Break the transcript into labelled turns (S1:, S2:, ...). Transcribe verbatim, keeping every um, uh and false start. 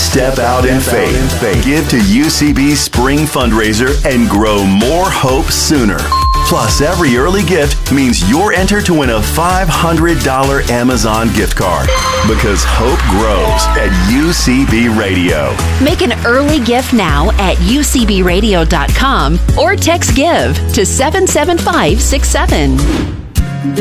S1: Step out in faith. Give to U C B's spring fundraiser and grow more hope sooner. Plus, every early gift means you're entered to win a five hundred dollars Amazon gift card. Because hope grows at U C B Radio.
S2: Make an early gift now at U C B radio dot com or text GIVE to seven seven five six seven.